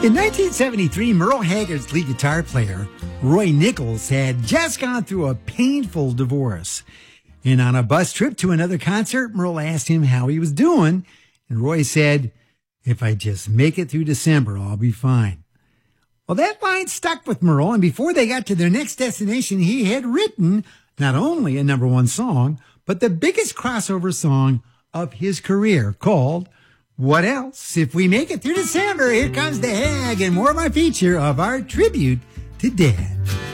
In 1973, Merle Haggard's lead guitar player, Roy Nichols, had just gone through a painful divorce. And on a bus trip to another concert, Merle asked him how he was doing, and Roy said, "If I just make it through December, I'll be fine." Well, that line stuck with Merle, and before they got to their next destination, he had written not only a number one song, but the biggest crossover song of his career, called What Else? If we make it through December, here comes the Hag and more of my feature of our tribute to Dad.